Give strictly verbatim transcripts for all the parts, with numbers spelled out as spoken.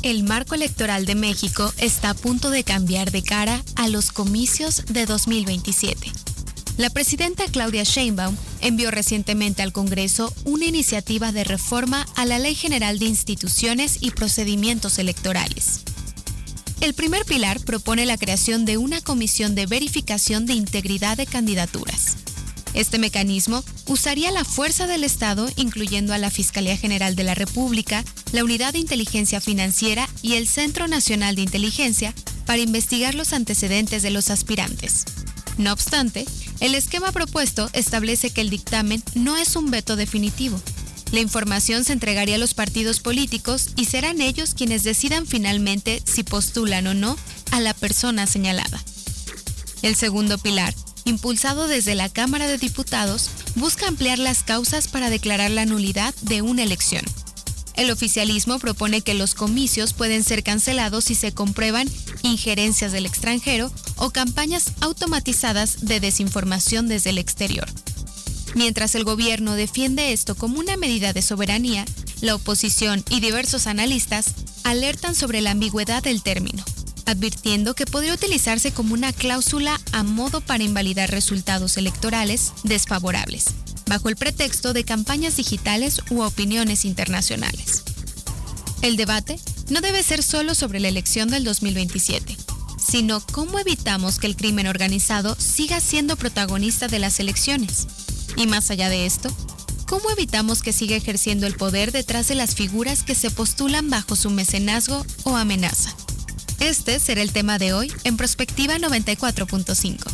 El marco electoral de México está a punto de cambiar de cara a los comicios de dos mil veintisiete. La presidenta Claudia Sheinbaum envió recientemente al Congreso una iniciativa de reforma a la Ley General de Instituciones y Procedimientos Electorales. El primer pilar propone la creación de una comisión de verificación de integridad de candidaturas. Este mecanismo usaría la fuerza del Estado, incluyendo a la Fiscalía General de la República, la Unidad de Inteligencia Financiera y el Centro Nacional de Inteligencia, para investigar los antecedentes de los aspirantes. No obstante, el esquema propuesto establece que el dictamen no es un veto definitivo. La información se entregaría a los partidos políticos y serán ellos quienes decidan finalmente si postulan o no a la persona señalada. El segundo pilar, impulsado desde la Cámara de Diputados, busca ampliar las causas para declarar la nulidad de una elección. El oficialismo propone que los comicios pueden ser cancelados si se comprueban injerencias del extranjero o campañas automatizadas de desinformación desde el exterior. Mientras el gobierno defiende esto como una medida de soberanía, la oposición y diversos analistas alertan sobre la ambigüedad del término, advirtiendo que podría utilizarse como una cláusula a modo para invalidar resultados electorales desfavorables, bajo el pretexto de campañas digitales u opiniones internacionales. El debate no debe ser solo sobre la elección del dos mil veintisiete, sino cómo evitamos que el crimen organizado siga siendo protagonista de las elecciones. Y más allá de esto, ¿cómo evitamos que siga ejerciendo el poder detrás de las figuras que se postulan bajo su mecenazgo o amenaza? Este será el tema de hoy en Prospectiva noventa y cuatro punto cinco.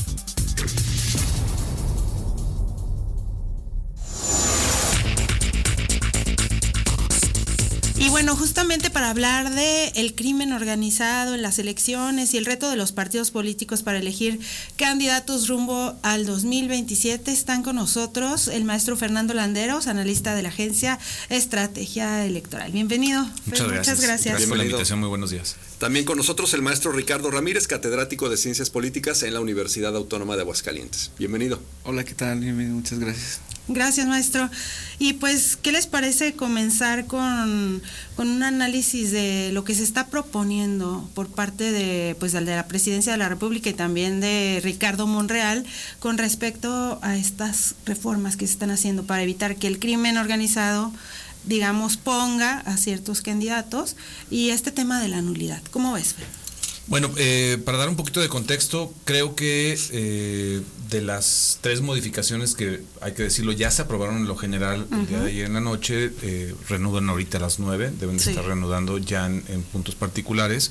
Y bueno, justamente para hablar de el crimen organizado en las elecciones y el reto de los partidos políticos para elegir candidatos rumbo al dos mil veintisiete, están con nosotros el maestro Fernando Landeros, analista de la agencia Estrategia Electoral. Bienvenido. Muchas gracias. Muchas gracias. Gracias por la invitación, muy buenos días. También con nosotros el maestro Ricardo Ramírez, catedrático de Ciencias Políticas en la Universidad Autónoma de Aguascalientes. Bienvenido. Hola, ¿qué tal? Bienvenido, muchas gracias. Gracias, maestro. Y pues, ¿qué les parece comenzar con, con un análisis de lo que se está proponiendo por parte de, pues, de la Presidencia de la República y también de Ricardo Monreal con respecto a estas reformas que se están haciendo para evitar que el crimen organizado, digamos, ponga a ciertos candidatos y este tema de la nulidad? ¿Cómo ves, Fer? Bueno, eh, para dar un poquito de contexto, creo que eh, de las tres modificaciones que, hay que decirlo, ya se aprobaron en lo general el uh-huh. día de ayer en la noche, eh, reanudan ahorita a las nueve, deben de sí. estar reanudando ya en, en puntos particulares,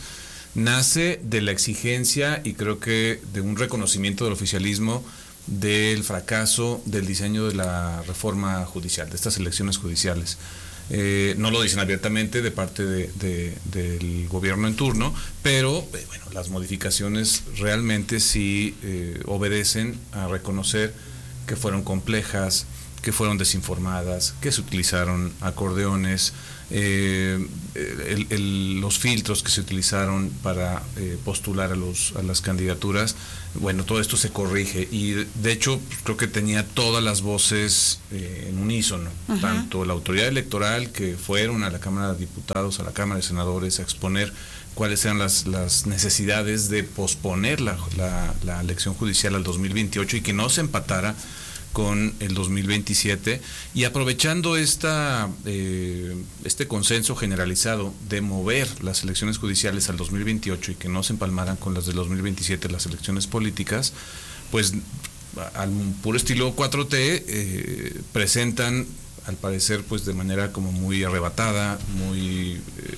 nace de la exigencia y creo que de un reconocimiento del oficialismo del fracaso del diseño de la reforma judicial, de estas elecciones judiciales. Eh, no lo dicen abiertamente de parte de, de, del gobierno en turno, pero eh, bueno, las modificaciones realmente sí eh, obedecen a reconocer que fueron complejas, que fueron desinformadas, que se utilizaron acordeones, eh, el, el, los filtros que se utilizaron para eh, postular a, los, a las candidaturas. Bueno, todo esto se corrige y de hecho creo que tenía todas las voces eh, en unísono, uh-huh. tanto la autoridad electoral, que fueron a la Cámara de Diputados, a la Cámara de Senadores a exponer cuáles eran las, las necesidades de posponer la, la, la elección judicial al dos mil veintiocho y que no se empatara con el dos mil veintisiete, y aprovechando esta eh, este consenso generalizado de mover las elecciones judiciales al dos mil veintiocho y que no se empalmaran con las del dos mil veintisiete, las elecciones políticas, pues al puro estilo cuatro T eh, presentan, al parecer, pues de manera como muy arrebatada, muy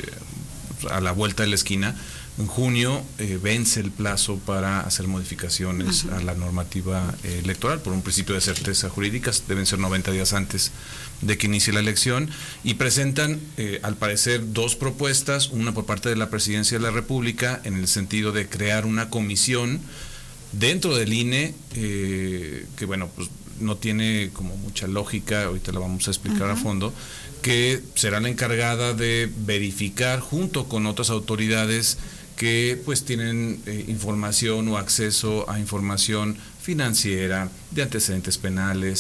eh, a la vuelta de la esquina. En junio eh, vence el plazo para hacer modificaciones uh-huh. a la normativa eh, electoral por un principio de certeza jurídica, deben ser noventa días antes de que inicie la elección, y presentan eh, al parecer dos propuestas, una por parte de la Presidencia de la República en el sentido de crear una comisión dentro del I N E eh, que bueno, pues no tiene como mucha lógica, ahorita la vamos a explicar uh-huh. a fondo, que será la encargada de verificar junto con otras autoridades que pues tienen eh, información o acceso a información financiera, de antecedentes penales,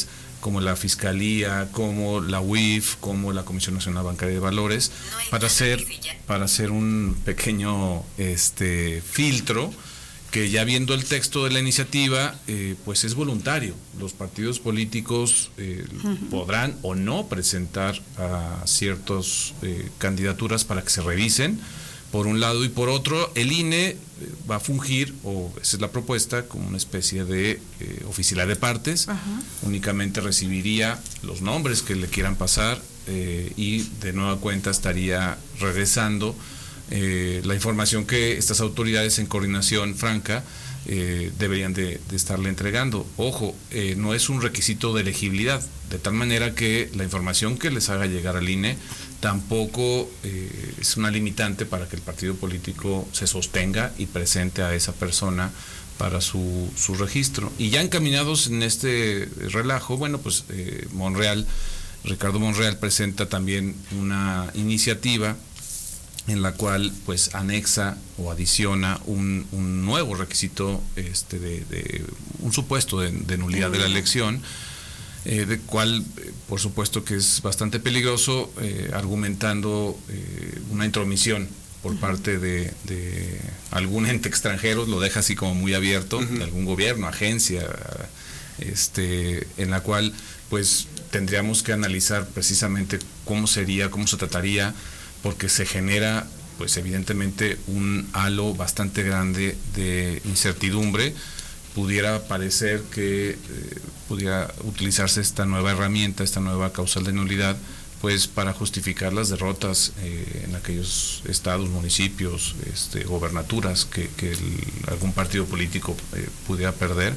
como la Fiscalía, como la U I F, como la Comisión Nacional Bancaria de Valores, para hacer, para hacer un pequeño este, filtro que, ya viendo el texto de la iniciativa, eh, pues es voluntario. Los partidos políticos eh, uh-huh. podrán o no presentar a ciertas eh, candidaturas para que se revisen, por un lado, y por otro, el I N E va a fungir, o esa es la propuesta, como una especie de eh, oficialidad de partes. Uh-huh. Únicamente recibiría los nombres que le quieran pasar eh, y de nueva cuenta estaría regresando eh, la información que estas autoridades, en coordinación franca, eh, deberían de, de estarle entregando. Ojo, eh, no es un requisito de elegibilidad, de tal manera que la información que les haga llegar al I N E tampoco eh, es una limitante para que el partido político se sostenga y presente a esa persona para su, su registro. Y ya encaminados en este relajo, bueno, pues eh, Monreal, Ricardo Monreal presenta también una iniciativa en la cual pues anexa o adiciona un, un nuevo requisito este de, de un supuesto de, de nulidad de la elección, Eh, de cual, eh, por supuesto que es bastante peligroso, eh, argumentando eh, una intromisión por uh-huh. parte de, de algún ente extranjero, lo deja así como muy abierto, uh-huh. de algún gobierno, agencia, este, en la cual pues tendríamos que analizar precisamente cómo sería, cómo se trataría, porque se genera pues evidentemente un halo bastante grande de incertidumbre. Pudiera parecer que eh, pudiera utilizarse esta nueva herramienta, esta nueva causal de nulidad, pues para justificar las derrotas eh, en aquellos estados, municipios, este, gobernaturas que, que el, algún partido político eh, pudiera perder.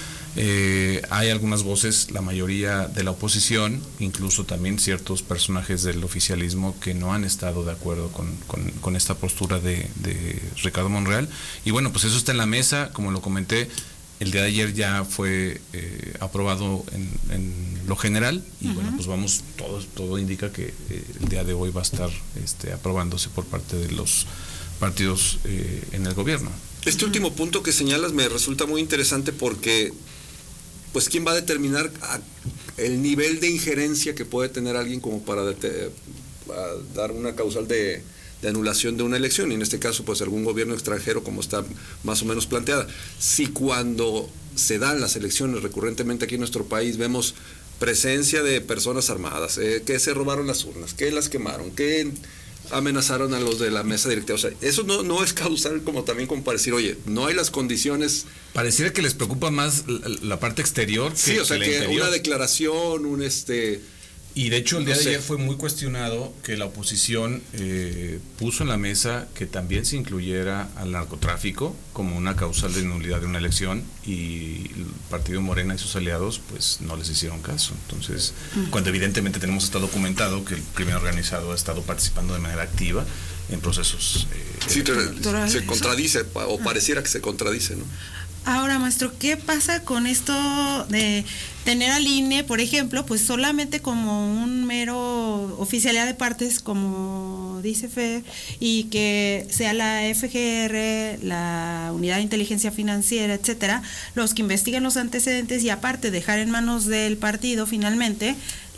Eh, hay algunas voces, la mayoría de la oposición, incluso también ciertos personajes del oficialismo, que no han estado de acuerdo con, con, con esta postura de, de Ricardo Monreal. Y bueno, pues eso está en la mesa, como lo comenté. El día de ayer ya fue eh, aprobado en, en lo general y uh-huh. bueno, pues vamos, todo, todo indica que eh, el día de hoy va a estar este, aprobándose por parte de los partidos eh, en el gobierno. Este último punto que señalas me resulta muy interesante porque, pues, ¿quién va a determinar el nivel de injerencia que puede tener alguien como para, dete- para dar una causal de... de anulación de una elección, y en este caso pues algún gobierno extranjero, como está más o menos planteada? Si cuando se dan las elecciones recurrentemente aquí en nuestro país vemos presencia de personas armadas, eh, que se robaron las urnas, que las quemaron, que amenazaron a los de la mesa directiva, o sea, eso no, no es causal como también como para decir, oye, no hay las condiciones. Pareciera que les preocupa más la, la parte exterior que, sí, o sea, que, que interior. Una declaración, un este... Y de hecho el día no sé. de ayer fue muy cuestionado que la oposición eh, puso en la mesa que también se incluyera al narcotráfico como una causal de nulidad de una elección, y el partido Morena y sus aliados pues no les hicieron caso. Entonces, uh-huh. cuando evidentemente tenemos está documentado que el crimen organizado ha estado participando de manera activa en procesos eh, sí, se contradice, o pareciera que se contradice, ¿no? Ahora, maestro, ¿qué pasa con esto de tener al I N E, por ejemplo, pues solamente como un mero oficialidad de partes, como dice Fer, y que sea la F G R, la Unidad de Inteligencia Financiera, etcétera, los que investiguen los antecedentes, y aparte dejar en manos del partido finalmente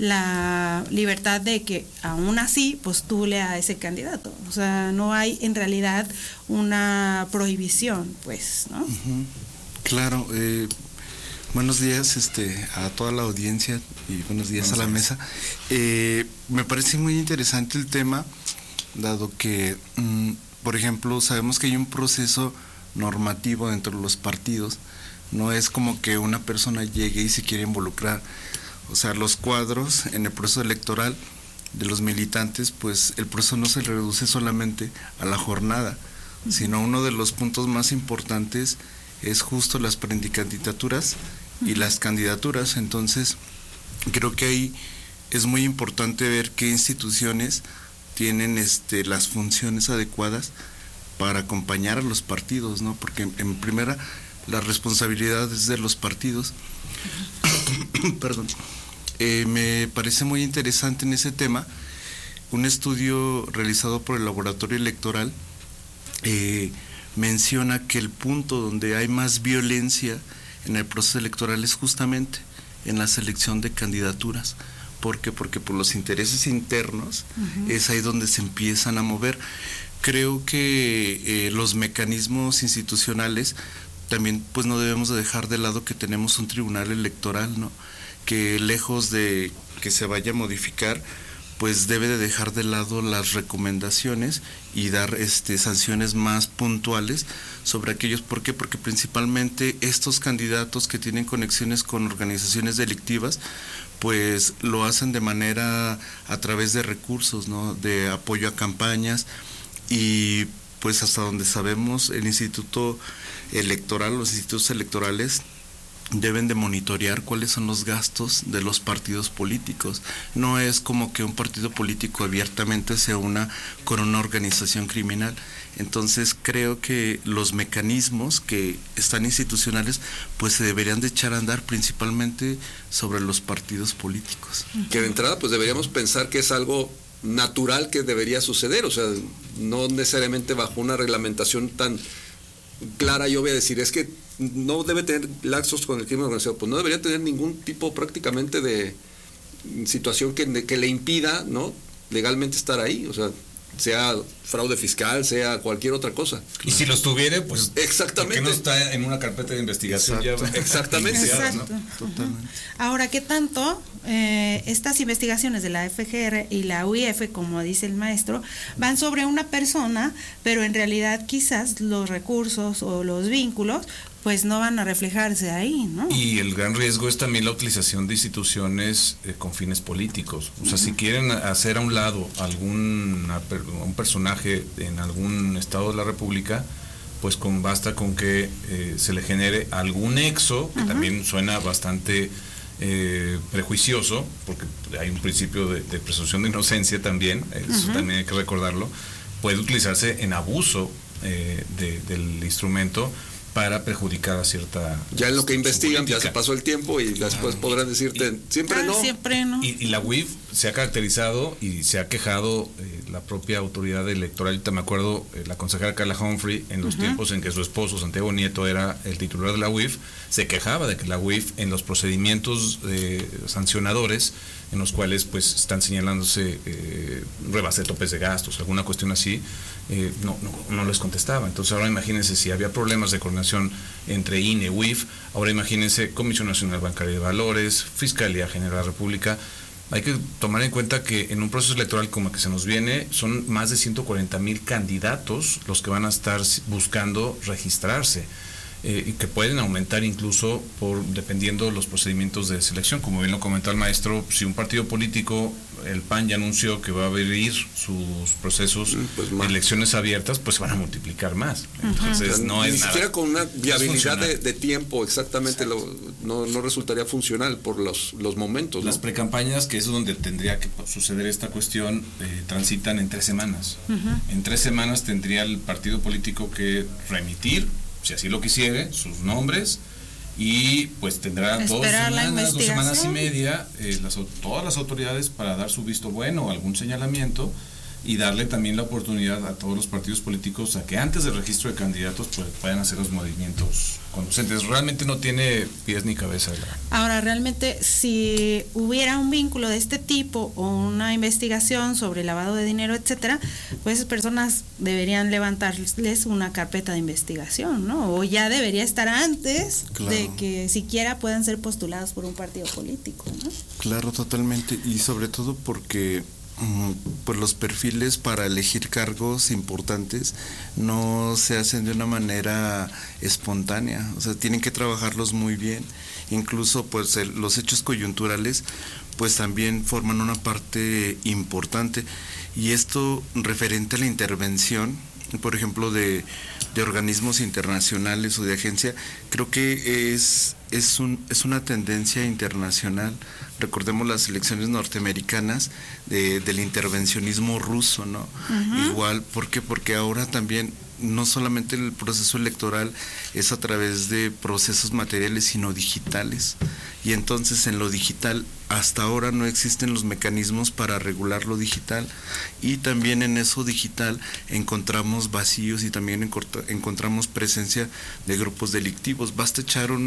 la libertad de que aún así postule a ese candidato? O sea, no hay en realidad una prohibición, pues, ¿no? Uh-huh. Claro, eh, buenos días este, a toda la audiencia y buenos días buenos a la días. mesa. Eh, me parece muy interesante el tema, dado que, mm, por ejemplo, sabemos que hay un proceso normativo dentro de los partidos. No es como que una persona llegue y se quiere involucrar. O sea, los cuadros en el proceso electoral de los militantes, pues el proceso no se reduce solamente a la jornada, uh-huh. sino uno de los puntos más importantes es justo las precandidaturas y uh-huh. las candidaturas. Entonces, creo que ahí es muy importante ver qué instituciones tienen este las funciones adecuadas para acompañar a los partidos, ¿no? Porque en, en primera, la responsabilidad es de los partidos. Uh-huh. Perdón. Eh, me parece muy interesante en ese tema un estudio realizado por el Laboratorio Electoral. Eh, menciona que el punto donde hay más violencia en el proceso electoral es justamente en la selección de candidaturas. ¿Por qué? Porque por los intereses internos uh-huh. es ahí donde se empiezan a mover. Creo que eh, los mecanismos institucionales también pues no debemos de dejar de lado que tenemos un tribunal electoral, ¿no? Que lejos de que se vaya a modificar, pues debe de dejar de lado las recomendaciones y dar este sanciones más puntuales sobre aquellos. ¿Por qué? Porque principalmente estos candidatos que tienen conexiones con organizaciones delictivas, pues lo hacen de manera a través de recursos, ¿no? De apoyo a campañas, y pues hasta donde sabemos el Instituto Electoral, los institutos electorales deben de monitorear cuáles son los gastos de los partidos políticos. No es como que un partido político abiertamente se una con una organización criminal. Entonces creo que los mecanismos que están institucionales pues se deberían de echar a andar principalmente sobre los partidos políticos. Que de entrada pues deberíamos pensar que es algo natural que debería suceder, o sea, no necesariamente bajo una reglamentación tan clara. Yo voy a decir, es que no debe tener lazos con el crimen organizado, pues no debería tener ningún tipo prácticamente de situación que, que le impida, ¿no?, legalmente estar ahí, o sea, sea fraude fiscal, sea cualquier otra cosa. Y si los tuviera, pues exactamente, ¿por qué no está en una carpeta de investigación? Exacto. Ya exactamente. Exacto. ¿no? Totalmente. Ahora, ¿qué tanto eh, estas investigaciones de la F G R y la U I F, como dice el maestro, van sobre una persona, pero en realidad quizás los recursos o los vínculos pues no van a reflejarse ahí, ¿no? Y el gran riesgo es también la utilización de instituciones eh, con fines políticos. O sea, uh-huh. si quieren hacer a un lado algún un personaje en algún estado de la República, pues con basta con que eh, se le genere algún nexo, que uh-huh. también suena bastante eh, prejuicioso, porque hay un principio de, de presunción de inocencia también, eso uh-huh. también hay que recordarlo, puede utilizarse en abuso eh, de, del instrumento para perjudicar a cierta... Ya en lo que investigan política. Ya se pasó el tiempo y después ah, podrán decirte, y, siempre, ah, no. siempre no. Y, y la U I F se ha caracterizado y se ha quejado eh, la propia autoridad electoral. Yo me acuerdo, eh, la consejera Carla Humphrey, en los uh-huh. tiempos en que su esposo, Santiago Nieto, era el titular de la U I F, se quejaba de que la U I F en los procedimientos eh, sancionadores, en los cuales pues están señalándose eh, rebase de topes de gastos, alguna cuestión así, eh, no, no, no les contestaba. Entonces ahora imagínense, si había problemas de coordinación entre I N E, U I F, ahora imagínense Comisión Nacional Bancaria de Valores, Fiscalía General de la República. Hay que tomar en cuenta que en un proceso electoral como el que se nos viene, son más de ciento cuarenta mil candidatos los que van a estar buscando registrarse. Eh, y que pueden aumentar incluso por dependiendo de los procedimientos de selección. Como bien lo comentó el maestro, si un partido político, el P A N ya anunció que va a abrir sus procesos pues de elecciones abiertas, pues se van a multiplicar más. Entonces uh-huh. no Ni es siquiera nada, con una viabilidad no de, de tiempo exactamente lo, no, no resultaría funcional por los, los momentos, ¿no? Las precampañas, que es donde tendría que suceder esta cuestión, eh, transitan en tres semanas. Uh-huh. En tres semanas tendría el partido político que remitir, si así lo quisiere, sus nombres, y pues tendrá dos semanas, dos semanas y media eh, las, todas las autoridades para dar su visto bueno o algún señalamiento, y darle también la oportunidad a todos los partidos políticos a que antes del registro de candidatos pues puedan hacer los movimientos conducentes. Realmente no tiene pies ni cabeza. Ahora, realmente, si hubiera un vínculo de este tipo o una investigación sobre lavado de dinero, etcétera, pues esas personas deberían levantarles una carpeta de investigación, ¿no? O ya debería estar antes claro. de que siquiera puedan ser postulados por un partido político, ¿no? Claro, totalmente, y sobre todo porque pues los perfiles para elegir cargos importantes no se hacen de una manera espontánea, o sea, tienen que trabajarlos muy bien. Incluso pues el, los hechos coyunturales pues también forman una parte importante, y esto referente a la intervención, por ejemplo, de, de organismos internacionales o de agencia, creo que es, es, un, es una tendencia internacional. Recordemos las elecciones norteamericanas de, del intervencionismo ruso, ¿no? Uh-huh. Igual, ¿por qué? Porque ahora también no solamente el proceso electoral es a través de procesos materiales, sino digitales. Y entonces en lo digital hasta ahora no existen los mecanismos para regular lo digital, y también en eso digital encontramos vacíos y también encontramos presencia de grupos delictivos. Basta echar un, un vistazo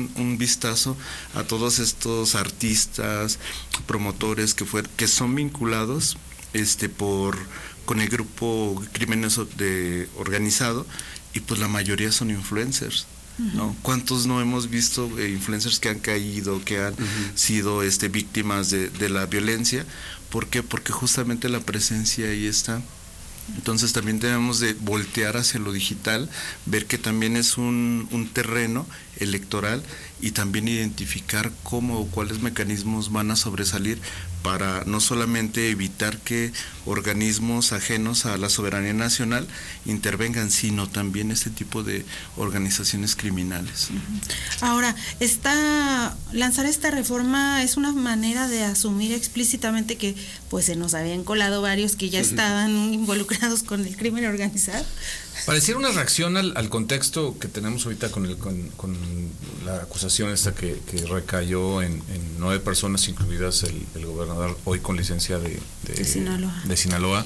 vistazo a todos estos artistas, promotores que fue, que son vinculados este por con el grupo crímenes de organizado, y pues la mayoría son influencers, ¿no? ¿Cuántos no hemos visto eh, influencers que han caído, que han uh-huh. sido este víctimas de, de la violencia? ¿Por qué? Porque justamente la presencia ahí está. Entonces también debemos de voltear hacia lo digital, ver que también es un, un terreno electoral, y también identificar cómo o cuáles mecanismos van a sobresalir para no solamente evitar que organismos ajenos a la soberanía nacional intervengan, sino también este tipo de organizaciones criminales. Ahora, esta, lanzar esta reforma es una manera de asumir explícitamente que pues se nos habían colado varios que ya estaban involucrados con el crimen organizado. Pareciera una reacción al, al contexto que tenemos ahorita con, el, con, con la acusación esta que, que recayó en, en nueve personas, incluidas el, el gobernador hoy con licencia de, de, de Sinaloa, de Sinaloa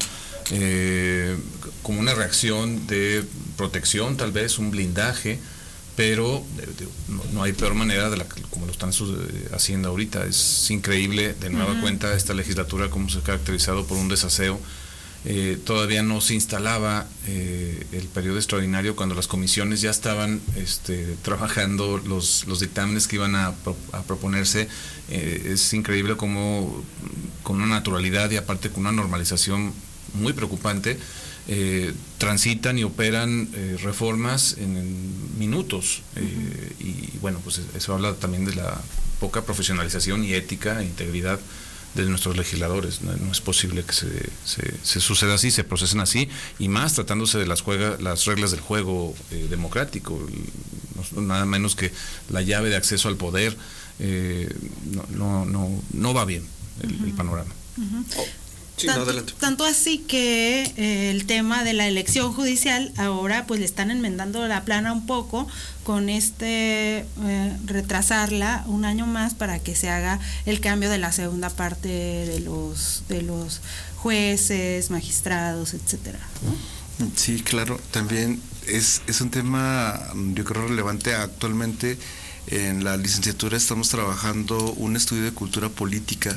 eh, como una reacción de protección, tal vez un blindaje, pero de, de, no, no hay peor manera de la como lo están haciendo ahorita. Es increíble, de nueva uh-huh. cuenta, esta legislatura como se ha caracterizado por un desaseo. Eh, todavía no se instalaba eh, el periodo extraordinario cuando las comisiones ya estaban este, trabajando los, los dictámenes que iban a, pro, a proponerse. Eh, es increíble cómo con una naturalidad y aparte con una normalización muy preocupante eh, transitan y operan eh, reformas en, en minutos eh, uh-huh. y bueno, pues eso habla también de la poca profesionalización y ética e integridad de nuestros legisladores. No, no es posible que se, se, se suceda así, se procesen así, y más tratándose de las juega, las reglas del juego eh, democrático, no, nada menos que la llave de acceso al poder. Eh, no, no, no, no va bien el, uh-huh. el panorama. Uh-huh. Oh. Sí, tanto, no, adelante. tanto así que eh, el tema de la elección judicial ahora pues le están enmendando la plana un poco con este eh, retrasarla un año más para que se haga el cambio de la segunda parte de los de los jueces, magistrados, etcétera, ¿no? Sí, claro, también es, es un tema yo creo relevante. Actualmente en la licenciatura estamos trabajando un estudio de cultura política,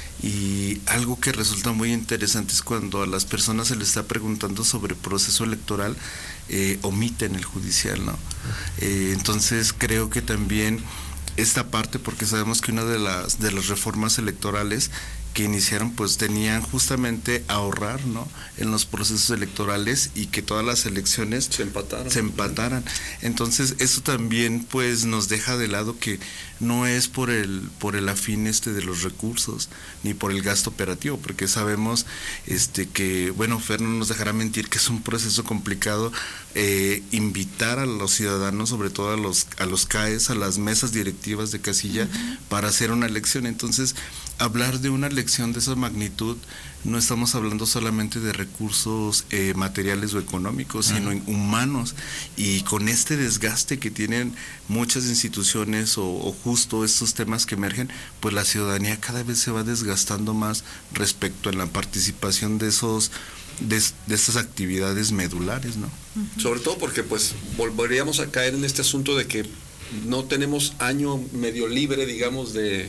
y algo que resulta muy interesante es cuando a las personas se les está preguntando sobre proceso electoral, eh, omiten el judicial, ¿no? Eh, entonces creo que también esta parte, porque sabemos que una de las de las reformas electorales que iniciaron pues tenían justamente ahorrar, ¿no?, en los procesos electorales, y que todas las elecciones se empataran. se empataran. Entonces eso también pues nos deja de lado que no es por el por el afín este de los recursos ni por el gasto operativo, porque sabemos este que bueno, Fer no nos dejará mentir que es un proceso complicado eh, invitar a los ciudadanos, sobre todo a los a los C A Es, a las mesas directivas de casilla, uh-huh. para hacer una elección. Entonces hablar de una elección de esa magnitud, no estamos hablando solamente de recursos eh, materiales o económicos, uh-huh. sino humanos, y con este desgaste que tienen muchas instituciones o, o justo estos temas que emergen, pues la ciudadanía cada vez se va desgastando más respecto a la participación de esos de, de estas actividades medulares, ¿no? Uh-huh. Sobre todo porque pues volveríamos a caer en este asunto de que no tenemos año medio libre, digamos, de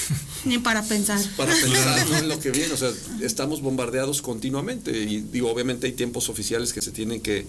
ni para pensar. Para pensar, ¿no?, en lo que viene. O sea, estamos bombardeados continuamente, y digo, obviamente hay tiempos oficiales que se tienen que,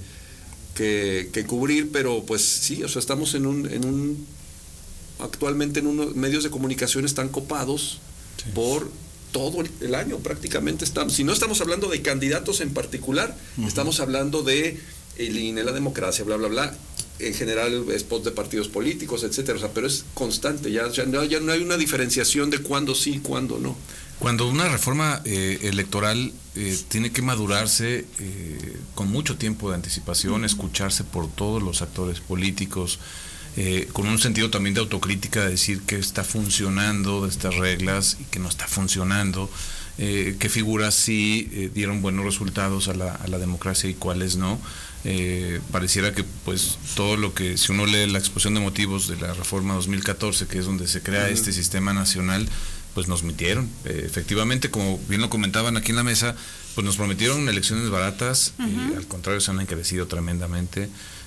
que, que cubrir, pero pues sí, o sea, estamos en un, en un actualmente en unos medios de comunicación están copados sí. por todo el año prácticamente. Estamos, si no estamos hablando de candidatos en particular, uh-huh. estamos hablando de el I N E, la democracia, bla, bla, bla. En general, spots de partidos políticos, etcétera, o sea, pero es constante, ya, ya, no, ya no hay una diferenciación de cuándo sí y cuándo no. Cuando una reforma eh, electoral eh, tiene que madurarse eh, con mucho tiempo de anticipación, uh-huh. escucharse por todos los actores políticos, eh, con un sentido también de autocrítica, de decir que está funcionando de estas reglas y que no está funcionando, eh, qué figuras sí eh, dieron buenos resultados a la, a la democracia y cuáles no. Eh, pareciera que pues todo lo que, si uno lee la exposición de motivos de la reforma dos mil catorce, que es donde se crea uh-huh. este sistema nacional, pues nos mintieron. Eh, efectivamente, como bien lo comentaban aquí en la mesa, pues nos prometieron elecciones baratas, uh-huh. eh, al contrario se han encarecido tremendamente.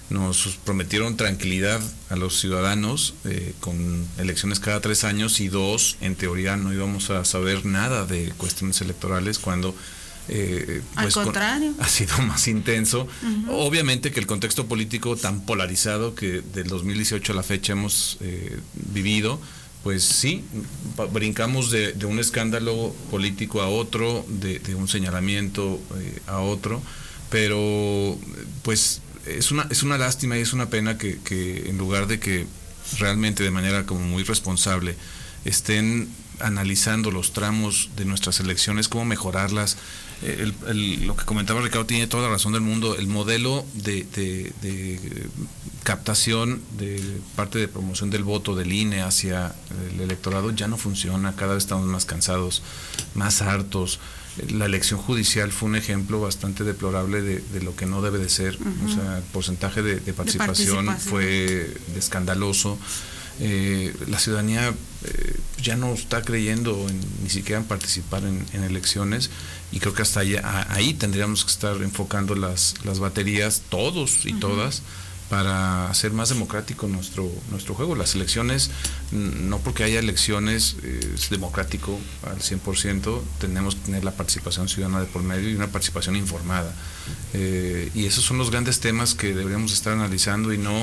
nos prometieron tranquilidad a los ciudadanos eh, con elecciones cada tres años y dos, en teoría no íbamos a saber nada de cuestiones electorales cuando eh, pues al contrario con, ha sido más intenso. Uh-huh. Obviamente que el contexto político tan polarizado que del dos mil dieciocho a la fecha hemos eh, vivido, pues sí, brincamos de, de un escándalo político a otro, de, de un señalamiento eh, a otro, pero pues es una es una lástima y es una pena que, que en lugar de que realmente de manera como muy responsable estén analizando los tramos de nuestras elecciones, cómo mejorarlas. El, el, lo que comentaba Ricardo tiene toda la razón del mundo. El modelo de, de, de captación de parte de promoción del voto del I N E hacia el electorado ya no funciona. Cada vez estamos más cansados, más hartos. La elección judicial fue un ejemplo bastante deplorable de, de lo que no debe de ser. Uh-huh. O sea, el porcentaje de, de, participación, de participación fue escandaloso. Eh, la ciudadanía eh, ya no está creyendo en, ni siquiera en participar en, en elecciones, y creo que hasta ahí, a, ahí tendríamos que estar enfocando las, las baterías, todos y uh-huh. todas, para hacer más democrático nuestro nuestro juego. Las elecciones, no porque haya elecciones eh, es democrático al cien por ciento, tenemos que tener la participación ciudadana de por medio y una participación informada. Eh, y esos son los grandes temas que deberíamos estar analizando, y no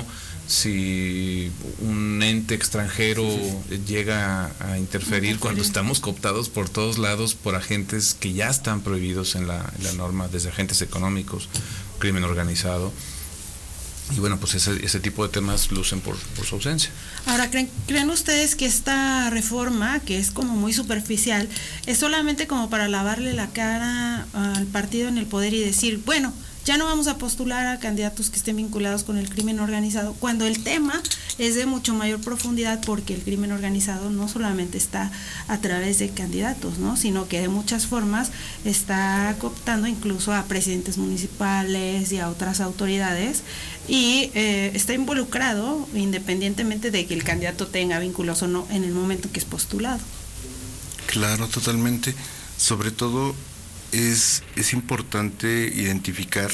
si un ente extranjero sí, sí. llega a, a interferir cuando estamos cooptados por todos lados por agentes que ya están prohibidos en la, en la norma, desde agentes económicos, crimen organizado. Y bueno, pues ese, ese tipo de temas lucen por, por su ausencia. Ahora, ¿creen, ¿creen ustedes que esta reforma, que es como muy superficial, es solamente como para lavarle la cara al partido en el poder y decir, bueno, ya no vamos a postular a candidatos que estén vinculados con el crimen organizado, cuando el tema es de mucho mayor profundidad, porque el crimen organizado no solamente está a través de candidatos, ¿no?, sino que de muchas formas está cooptando incluso a presidentes municipales y a otras autoridades, y eh, está involucrado independientemente de que el candidato tenga vínculos o no en el momento que es postulado. Claro, totalmente. Sobre todo es, es importante identificar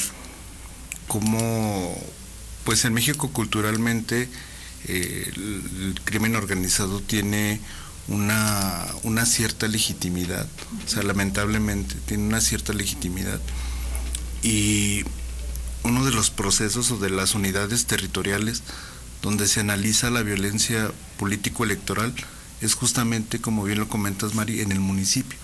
cómo, pues en México culturalmente eh, el, el crimen organizado tiene una, una cierta legitimidad, o sea, lamentablemente tiene una cierta legitimidad, y uno de los procesos o de las unidades territoriales donde se analiza la violencia político-electoral es justamente, como bien lo comentas, Mari, en el municipio.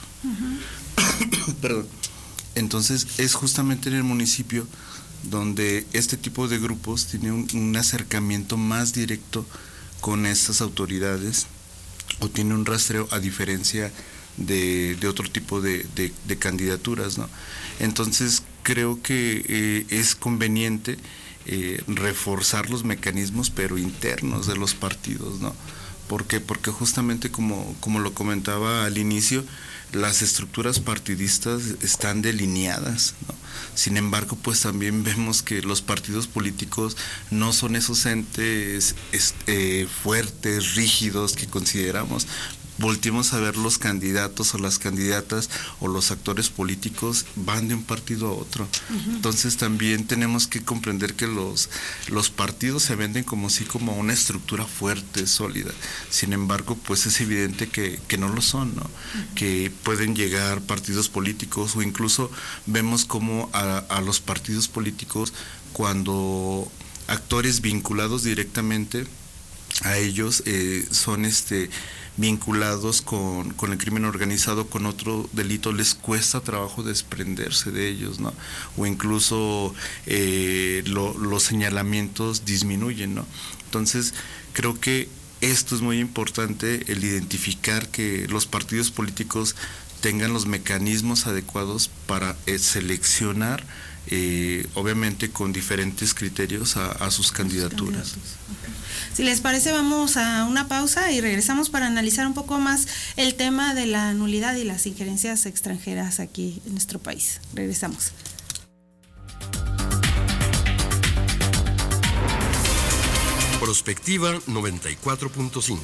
Uh-huh. Perdón. Entonces es justamente en el municipio donde este tipo de grupos tiene un, un acercamiento más directo con estas autoridades, o tiene un rastreo, a diferencia de, de otro tipo de, de, de candidaturas, ¿no? Entonces creo que eh, es conveniente eh, reforzar los mecanismos, pero internos de los partidos, ¿no? ¿Por qué? Porque justamente como, como lo comentaba al inicio, las estructuras partidistas están delineadas, ¿no? Sin embargo, pues también vemos que los partidos políticos no son esos entes este, fuertes, rígidos que consideramos. Volteemos a ver los candidatos o las candidatas o los actores políticos van de un partido a otro. Uh-huh. Entonces también tenemos que comprender que los, los partidos se venden como si como una estructura fuerte, sólida. Sin embargo, pues es evidente que, que no lo son, ¿no? Uh-huh. Que pueden llegar partidos políticos, o incluso vemos como a, a los partidos políticos, cuando actores vinculados directamente a ellos eh, son este vinculados con, con el crimen organizado, con otro delito, les cuesta trabajo desprenderse de ellos, ¿no? O incluso eh, lo, los señalamientos disminuyen, ¿no? Entonces creo que esto es muy importante, el identificar que los partidos políticos tengan los mecanismos adecuados para eh, seleccionar, eh, obviamente con diferentes criterios a, a sus candidaturas. Okay. Si les parece, vamos a una pausa y regresamos para analizar un poco más el tema de la nulidad y las injerencias extranjeras aquí en nuestro país. Regresamos. Prospectiva noventa y cuatro punto cinco.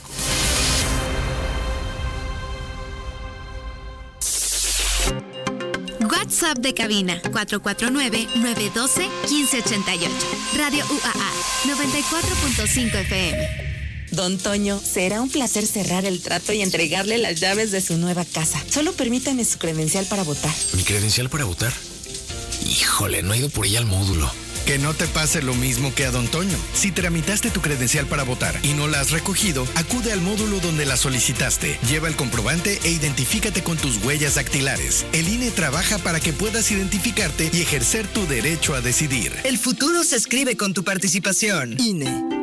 WhatsApp WhatsApp de cabina cuatro cuatro nueve, nueve uno dos, uno cinco ocho ocho. Radio U A A noventa y cuatro punto cinco F M. Don Toño, será un placer cerrar el trato y entregarle las llaves de su nueva casa. Solo permítame su credencial para votar. ¿Mi credencial para votar? Híjole, no he ido por ella al módulo. Que no te pase lo mismo que a Don Toño. Si tramitaste tu credencial para votar y no la has recogido, acude al módulo donde la solicitaste. Lleva el comprobante e identifícate con tus huellas dactilares. El I N E trabaja para que puedas identificarte y ejercer tu derecho a decidir. El futuro se escribe con tu participación. I N E.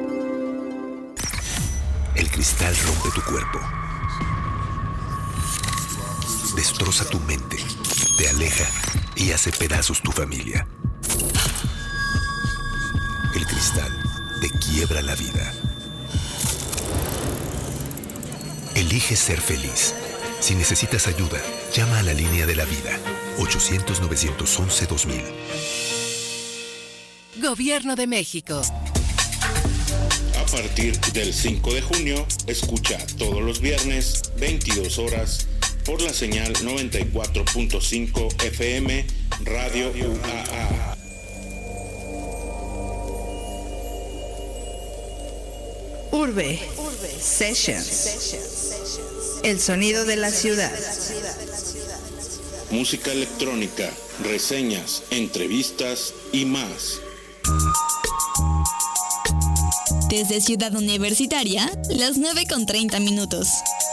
El cristal rompe tu cuerpo. Destroza tu mente. Te aleja y hace pedazos tu familia. El cristal te quiebra la vida. Elige ser feliz. Si necesitas ayuda, llama a la línea de la vida. ochocientos, novecientos once, dos mil. Gobierno de México. A partir del cinco de junio, escucha todos los viernes, veintidós horas, por la señal noventa y cuatro punto cinco F M, Radio U A A. Urbe, Urbe Sessions. El sonido de la ciudad. Música electrónica, reseñas, entrevistas y más. Desde Ciudad Universitaria, las nueve con treinta minutos.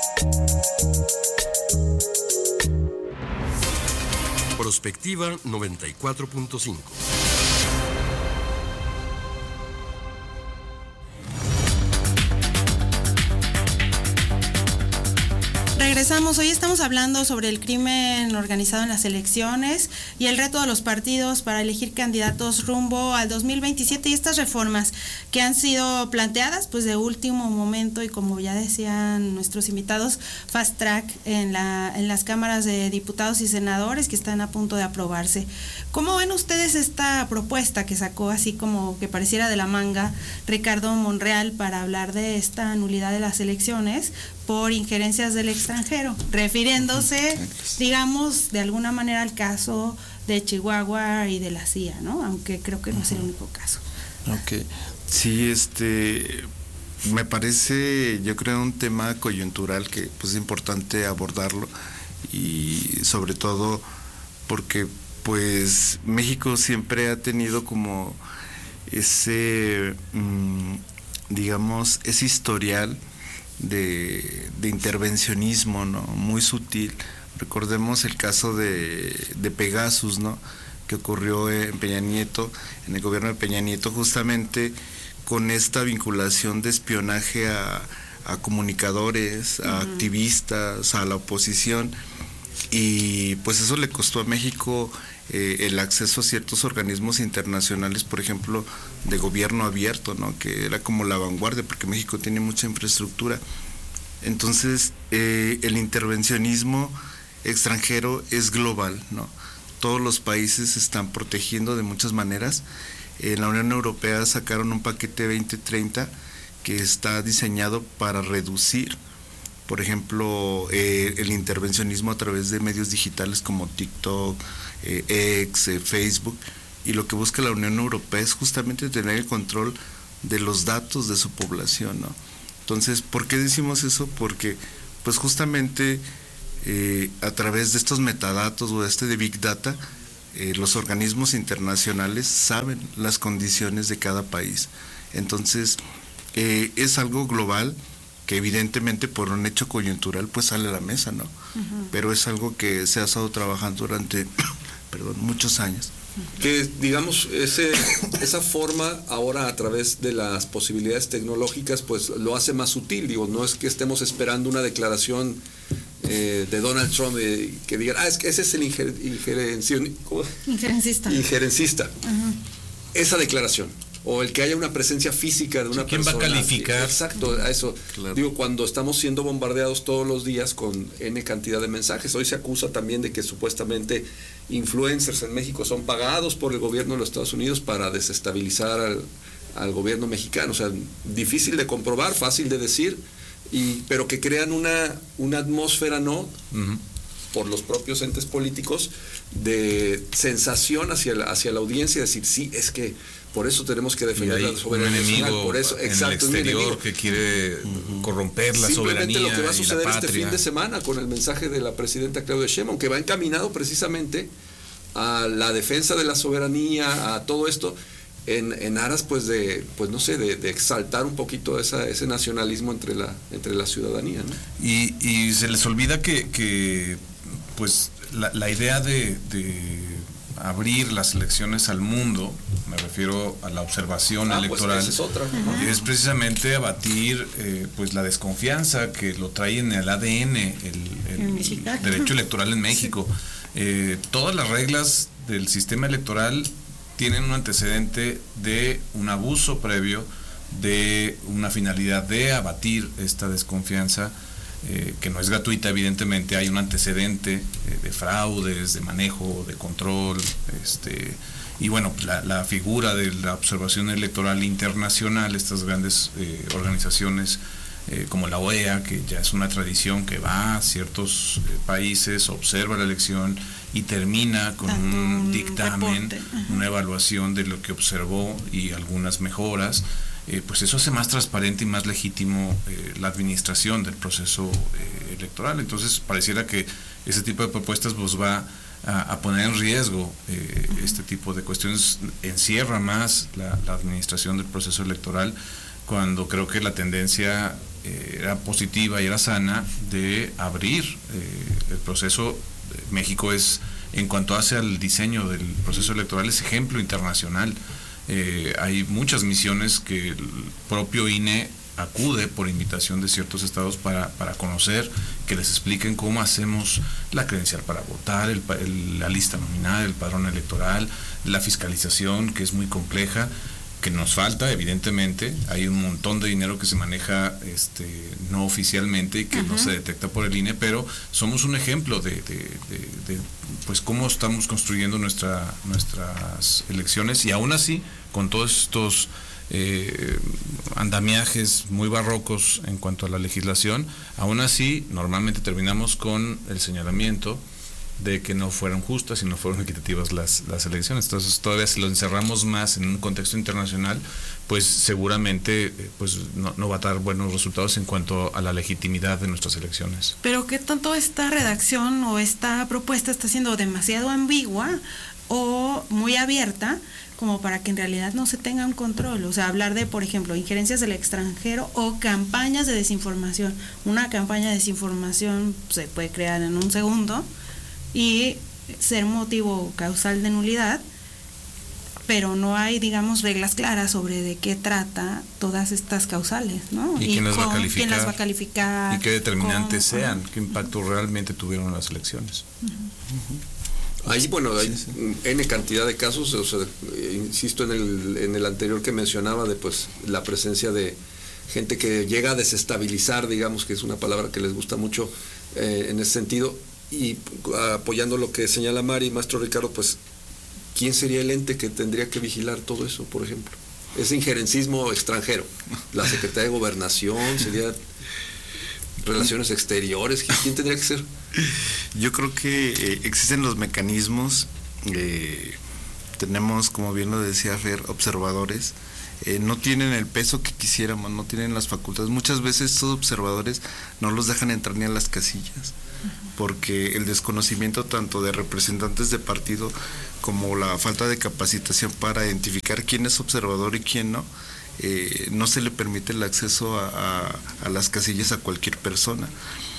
Prospectiva noventa y cuatro punto cinco. Regresamos, hoy estamos hablando sobre el crimen organizado en las elecciones y el reto de los partidos para elegir candidatos rumbo al dos mil veintisiete y estas reformas que han sido planteadas pues de último momento y como ya decían nuestros invitados, fast track en, la, en las cámaras de diputados y senadores que están a punto de aprobarse. ¿Cómo ven ustedes esta propuesta que sacó así como que pareciera de la manga Ricardo Monreal para hablar de esta nulidad de las elecciones por injerencias del extranjero, refiriéndose, digamos, de alguna manera al caso de Chihuahua y de la C I A, ¿no? Aunque creo que no es el único caso. Ok, sí, este, me parece, yo creo, un tema coyuntural que pues es importante abordarlo y sobre todo porque pues México siempre ha tenido como ese, mmm, digamos, ese historial De, de intervencionismo, ¿no? Muy sutil. Recordemos el caso de, de Pegasus, ¿no? Que ocurrió en Peña Nieto, en el gobierno de Peña Nieto, justamente con esta vinculación de espionaje a, a comunicadores, a uh-huh. activistas, a la oposición, y pues eso le costó a México eh, el acceso a ciertos organismos internacionales, por ejemplo, de gobierno abierto, ¿no? Que era como la vanguardia, porque México tiene mucha infraestructura. Entonces, eh, el intervencionismo extranjero es global, ¿no? Todos los países se están protegiendo de muchas maneras. En la Unión Europea sacaron un paquete veinte treinta que está diseñado para reducir, por ejemplo, eh, el intervencionismo a través de medios digitales como TikTok, eh, X, eh, Facebook, y lo que busca la Unión Europea es justamente tener el control de los datos de su población, ¿no? Entonces, ¿por qué decimos eso? Porque, pues justamente eh, a través de estos metadatos o de este de Big Data, eh, los organismos internacionales saben las condiciones de cada país. Entonces, eh, es algo global que evidentemente por un hecho coyuntural pues sale a la mesa, ¿no? Uh-huh. Pero es algo que se ha estado trabajando durante, perdón, muchos años. Que digamos, ese, esa forma ahora a través de las posibilidades tecnológicas pues lo hace más sutil, digo, no es que estemos esperando una declaración eh, de Donald Trump eh, que digan, ah, es que ese es el inger, ingerencion, injerencista. Injerencista. Uh-huh. Esa declaración. O el que haya una presencia física de una ¿Quién persona. ¿Quién va a calificar? Exacto, a eso. Claro. Digo, cuando estamos siendo bombardeados todos los días con N cantidad de mensajes. Hoy se acusa también de que supuestamente influencers en México son pagados por el gobierno de los Estados Unidos para desestabilizar al, al gobierno mexicano. O sea, difícil de comprobar, fácil de decir, y pero que crean una, una atmósfera, ¿no? Uh-huh. por los propios entes políticos de sensación hacia la, hacia la audiencia, decir, sí, es que por eso tenemos que defender la soberanía nacional, por eso, en exacto, el exterior un enemigo que quiere uh-huh. corromper la Simplemente soberanía. Lo que va a suceder y la este fin de semana con el mensaje de la presidenta Claudia Sheinbaum, que va encaminado precisamente a la defensa de la soberanía, a todo esto, en, en aras pues de, pues no sé, de, de exaltar un poquito esa, ese nacionalismo entre la, entre la ciudadanía, ¿no? Y, y se les olvida que, que pues la, la idea de, de abrir las elecciones al mundo, me refiero a la observación ah, electoral, pues es, otra. Uh-huh. es precisamente abatir eh, pues la desconfianza que lo trae en el A D N el, el, el derecho electoral en México. Sí. Eh, todas las reglas del sistema electoral tienen un antecedente de un abuso previo, de una finalidad de abatir esta desconfianza, eh, que no es gratuita, evidentemente. Hay un antecedente eh, de fraudes, de manejo, de control, este, y bueno, la, la figura de la observación electoral internacional, estas grandes eh, organizaciones eh, como la O E A, que ya es una tradición que va a ciertos eh, países, observa la elección y termina con Tanto un, un dictamen, una evaluación de lo que observó y algunas mejoras. Eh, pues eso hace más transparente y más legítimo eh, la administración del proceso eh, electoral. Entonces pareciera que ese tipo de propuestas pues va a, a poner en riesgo eh, uh-huh. este tipo de cuestiones, encierra más la, la administración del proceso electoral, cuando creo que la tendencia eh, era positiva y era sana de abrir eh, el proceso. México es, en cuanto hace al diseño del proceso electoral, es ejemplo internacional. Eh, hay muchas misiones que el propio I N E acude por invitación de ciertos estados para, para conocer, que les expliquen cómo hacemos la credencial para votar, el, el, la lista nominal, el padrón electoral, la fiscalización, que es muy compleja, que nos falta, evidentemente. Hay un montón de dinero que se maneja este, no oficialmente y que uh-huh. no se detecta por el I N E, pero somos un ejemplo de, de, de, de pues cómo estamos construyendo nuestra, nuestras elecciones, y aún así, con todos estos eh, andamiajes muy barrocos en cuanto a la legislación, aún así normalmente terminamos con el señalamiento de que no fueron justas y no fueron equitativas las, las elecciones. Entonces todavía si lo encerramos más en un contexto internacional, pues seguramente pues no, no va a dar buenos resultados en cuanto a la legitimidad de nuestras elecciones. Pero ¿qué tanto esta redacción o esta propuesta está siendo demasiado ambigua o muy abierta como para que en realidad no se tenga un control? O sea, hablar de, por ejemplo, injerencias del extranjero o campañas de desinformación. Una campaña de desinformación se puede crear en un segundo y ser motivo causal de nulidad, pero no hay, digamos, reglas claras sobre de qué trata todas estas causales, ¿no? Y, y quién, las va a calificar, quién las va a calificar, y qué determinantes con, sean, qué impacto realmente tuvieron las elecciones. Uh-huh. Uh-huh. Ahí, bueno, hay sí, sí. N cantidad de casos, o sea, insisto en el, en el anterior que mencionaba, de pues la presencia de gente que llega a desestabilizar, digamos, que es una palabra que les gusta mucho eh, en ese sentido. Y apoyando lo que señala Mari, maestro Ricardo, pues ¿quién sería el ente que tendría que vigilar todo eso, por ejemplo? Ese injerencismo extranjero. La Secretaría de Gobernación, sería Relaciones Exteriores, ¿quién tendría que ser? Yo creo que eh, existen los mecanismos, eh, tenemos, como bien lo decía Fer, observadores. Eh, no tienen el peso que quisiéramos, no tienen las facultades. Muchas veces estos observadores no los dejan entrar ni a las casillas, porque el desconocimiento tanto de representantes de partido como la falta de capacitación para identificar quién es observador y quién no, eh, no se le permite el acceso a, a, a las casillas a cualquier persona.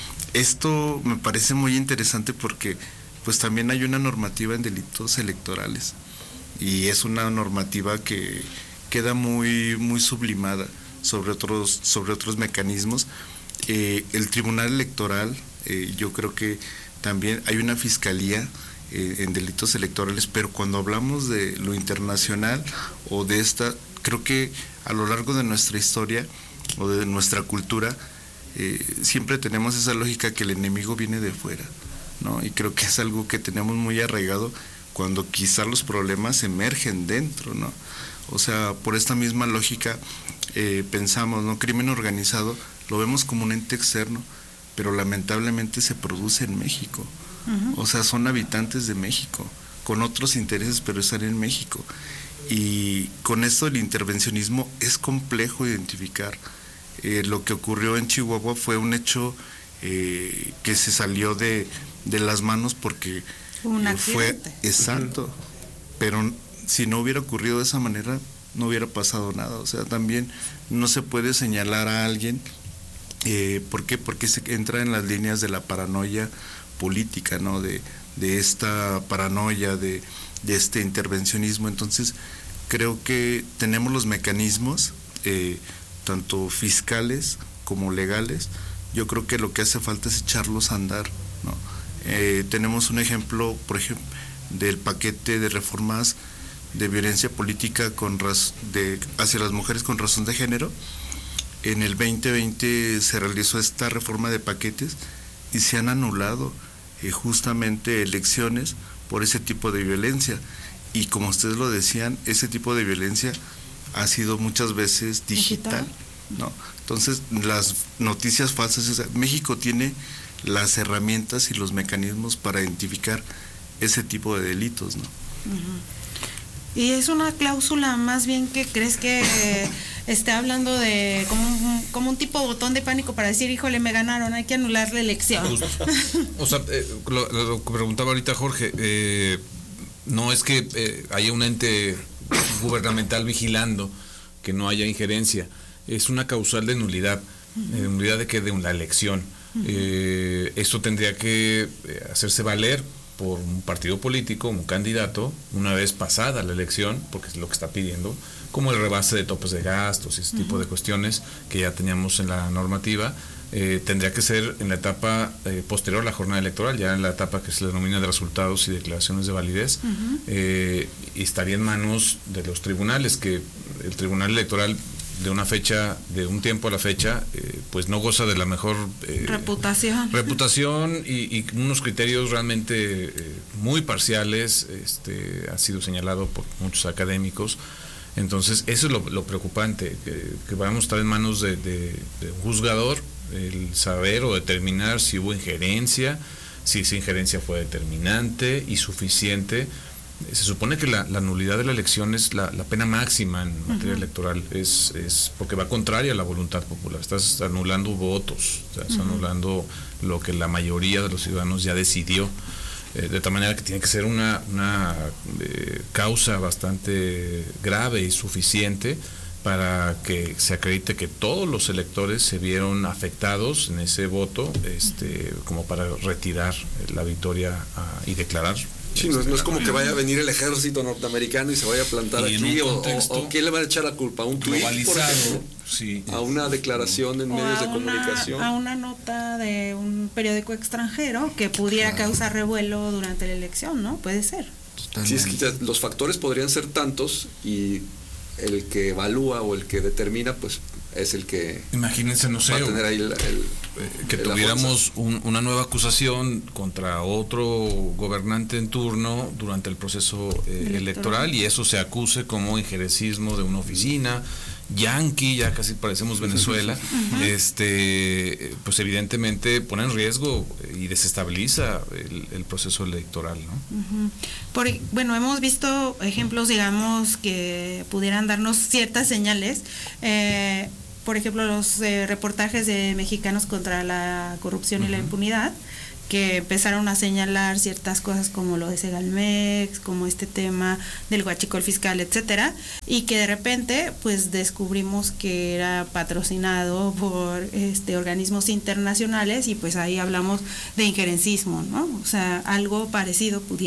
Esto me parece muy interesante porque pues también hay una normativa en delitos electorales y es una normativa que queda muy muy sublimada sobre otros sobre otros mecanismos. Eh, el Tribunal Electoral, eh, yo creo que también hay una fiscalía eh, en delitos electorales, pero cuando hablamos de lo internacional o de esta, creo que a lo largo de nuestra historia o de nuestra cultura eh, siempre tenemos esa lógica que el enemigo viene de fuera, ¿no? Y creo que es algo que tenemos muy arraigado cuando quizá los problemas emergen dentro, ¿no? O sea, por esta misma lógica eh, pensamos, ¿no? Crimen organizado lo vemos como un ente externo, pero lamentablemente se produce en México. Uh-huh. O sea, son habitantes de México, con otros intereses, pero están en México. Y con esto del intervencionismo es complejo identificar. Eh, lo que ocurrió en Chihuahua fue un hecho eh, que se salió de, de las manos porque un eh, fue exacto, uh-huh. pero si no hubiera ocurrido de esa manera no hubiera pasado nada. O sea, también no se puede señalar a alguien, eh, ¿por qué? Porque se entra en las líneas de la paranoia política, ¿no? De, de esta paranoia, de, de este intervencionismo. Entonces, creo que tenemos los mecanismos, eh, tanto fiscales como legales. Yo creo que lo que hace falta es echarlos a andar, ¿no? Eh, tenemos un ejemplo, por ejemplo, del paquete de reformas de violencia política con raz- de, hacia las mujeres con razón de género. En el veinte veinte se realizó esta reforma de paquetes y se han anulado eh, justamente elecciones por ese tipo de violencia. Y como ustedes lo decían, ese tipo de violencia ha sido muchas veces digital, ¿no? Entonces, las noticias falsas, México tiene las herramientas y los mecanismos para identificar ese tipo de delitos, ¿no? Uh-huh. Y es una cláusula más bien que crees que eh, esté hablando de como un, como un tipo botón de pánico para decir, híjole, me ganaron, hay que anular la elección. O sea, eh, lo, lo que preguntaba ahorita Jorge, eh, no es que eh, haya un ente gubernamental vigilando que no haya injerencia, es una causal de nulidad, uh-huh. de nulidad de que de una elección. Uh-huh. Eh, esto tendría que hacerse valer por un partido político, un candidato, una vez pasada la elección, porque es lo que está pidiendo, como el rebase de topes de gastos y ese uh-huh. tipo de cuestiones que ya teníamos en la normativa, eh, tendría que ser en la etapa eh, posterior a la jornada electoral, ya en la etapa que se le denomina de resultados y declaraciones de validez, uh-huh. eh, y estaría en manos de los tribunales, que el Tribunal Electoral de una fecha, de un tiempo a la fecha, eh, pues no goza de la mejor eh, reputación, reputación y, y unos criterios realmente eh, muy parciales, este, ha sido señalado por muchos académicos. Entonces, eso es lo, lo preocupante, que, que vamos a estar en manos de, de, de un juzgador, el saber o determinar si hubo injerencia, si esa injerencia fue determinante y suficiente. Se supone que la, la nulidad de la elección es la, la pena máxima en materia uh-huh. electoral, es, es porque va contraria a la voluntad popular, estás anulando votos, estás uh-huh. anulando lo que la mayoría de los ciudadanos ya decidió, eh, de tal manera que tiene que ser una, una eh, causa bastante grave y suficiente para que se acredite que todos los electores se vieron afectados en ese voto, este, como para retirar la victoria uh, y declarar. Sí, no, no es como que vaya a venir el ejército norteamericano y se vaya a plantar aquí, o, o, o ¿quién le va a echar la culpa? ¿A un tuit, por ejemplo? Sí. ¿A una declaración en o medios de una, comunicación? A una nota de un periódico extranjero que pudiera claro. causar revuelo durante la elección, ¿no? Puede ser. Sí, es que ya los factores podrían ser tantos y el que evalúa o el que determina, pues es el que imagínense, no sé, va a tener ahí el, el, que el tuviéramos un, una nueva acusación contra otro gobernante en turno durante el proceso eh, electoral. electoral y eso se acuse como injerencismo de una oficina yanqui, ya casi parecemos Venezuela. uh-huh. este pues evidentemente pone en riesgo y desestabiliza el, el proceso electoral, ¿no? Uh-huh. Por, bueno, hemos visto ejemplos, digamos, que pudieran darnos ciertas señales. Eh, por ejemplo, los eh, reportajes de Mexicanos contra la Corrupción uh-huh. y la Impunidad, que empezaron a señalar ciertas cosas como lo de Segalmex, como este tema del huachicol fiscal, etcétera, y que de repente pues descubrimos que era patrocinado por este organismos internacionales y pues ahí hablamos de injerencismo, ¿no? O sea, algo parecido pudiera